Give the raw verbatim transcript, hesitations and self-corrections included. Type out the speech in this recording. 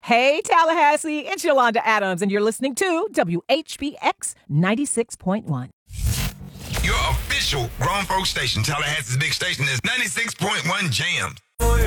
Hey, Tallahassee, it's Yolanda Adams, and you're listening to W H B X ninety-six point one. Your official grown folk station, Tallahassee's big station, is ninety-six point one Jams.